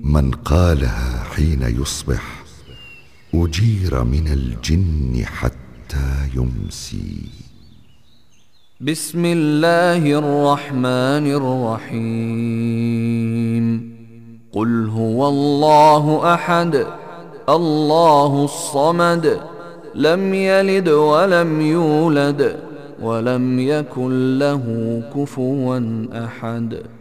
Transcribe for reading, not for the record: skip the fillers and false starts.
من قالها حين يصبح أجير من الجن حتى يمسي. بسم الله الرحمن الرحيم. قل هو الله أحد الله الصمد لم يلد ولم يولد ولم يكن له كفوا أحد.